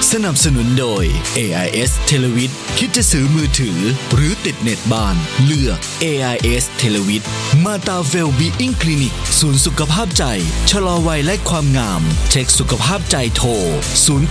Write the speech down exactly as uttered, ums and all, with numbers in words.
สนับสนุนโดย เอ ไอ เอส Televid คิดจะซื้อมือถือหรือติดเน็ตบ้านเลือก เอ ไอ เอส Televid มาตาเวลบีอิงคลินิกศูนย์สุขภาพใจชะลอวัยและความงามเช็คสุขภาพใจโทรศูนย์